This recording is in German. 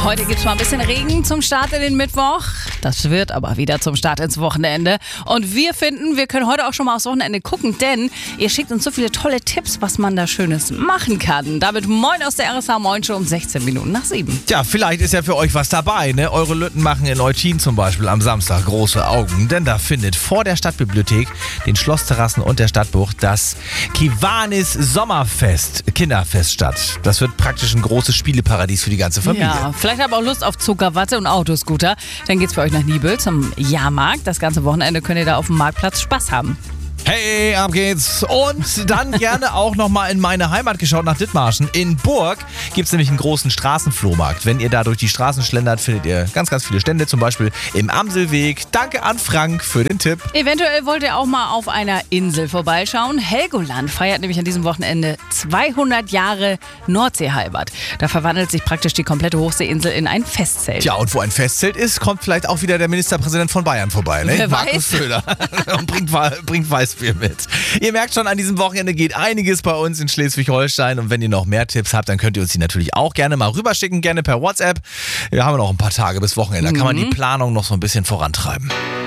Heute gibt es mal ein bisschen Regen zum Start in den Mittwoch. Das wird aber wieder zum Start ins Wochenende. Und wir finden, wir können heute auch schon mal aufs Wochenende gucken, denn ihr schickt uns so viele tolle Tipps, was man da Schönes machen kann. Damit moin aus der RSH Moin Show um 16 Minuten nach 7. Ja, vielleicht ist ja für euch was dabei, ne? Eure Lütten machen in Eutin zum Beispiel am Samstag große Augen, denn da findet vor der Stadtbibliothek, den Schlossterrassen und der Stadtbucht das Kiwanis Sommerfest, Kinderfest statt. Das wird praktisch ein großes Spieleparadies für die ganze Familie. Ja, vielleicht habt ihr auch Lust auf Zuckerwatte und Autoscooter. Dann geht's für euch nach Nibel zum Jahrmarkt. Das ganze Wochenende könnt ihr da auf dem Marktplatz Spaß haben. Hey, ab geht's. Und dann gerne auch nochmal in meine Heimat geschaut, nach Dithmarschen. In Burg gibt's nämlich einen großen Straßenflohmarkt. Wenn ihr da durch die Straßen schlendert, findet ihr ganz, ganz viele Stände, zum Beispiel im Amselweg. Danke an Frank für den Tipp. Eventuell wollt ihr auch mal auf einer Insel vorbeischauen. Helgoland feiert nämlich an diesem Wochenende 200 Jahre Nordseeheimat. Da verwandelt sich praktisch die komplette Hochseeinsel in ein Festzelt. Ja, und wo ein Festzelt ist, kommt vielleicht auch wieder der Ministerpräsident von Bayern vorbei, ne? Wer Markus weiß. Söder. Und bringt Weißbier mit. Ihr merkt schon, an diesem Wochenende geht einiges bei uns in Schleswig-Holstein. Und wenn ihr noch mehr Tipps habt, dann könnt ihr uns die natürlich auch gerne mal rüberschicken, gerne per WhatsApp. Wir haben noch ein paar Tage bis Wochenende. Da kann man die Planung noch so ein bisschen vorantreiben.